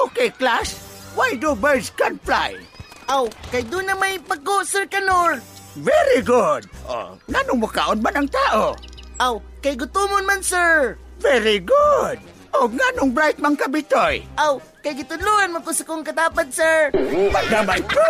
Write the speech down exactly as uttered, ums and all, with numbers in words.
Okay, class. Why do birds can fly? Aw, kay doon na may pagko, Sir Kanor. Very good. Oh, nganong makaon ba ng tao? Aw, kay gutumon man, sir. Very good. O nganong bright mang kabitoy? Aw, kay gitudluan mo ko sa kong katapad, sir. Pagdamay ko!